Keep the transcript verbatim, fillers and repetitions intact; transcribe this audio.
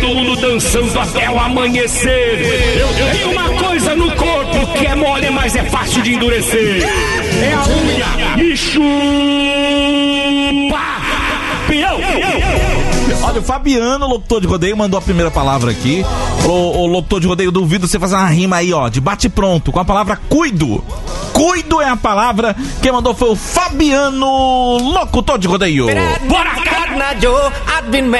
todo mundo dançando até o amanhecer. Eu tenho uma coisa no corpo que é mole, mas é fácil de endurecer. É a unha. Me chupa. Pião. Olha, o Fabiano, locutor de rodeio, mandou a primeira palavra aqui. O, o locutor de rodeio, duvido você fazer uma rima aí, ó, de bate-pronto, com a palavra cuido. Cuido é a palavra. Quem mandou foi o Fabiano, locutor de rodeio. Bora, cara!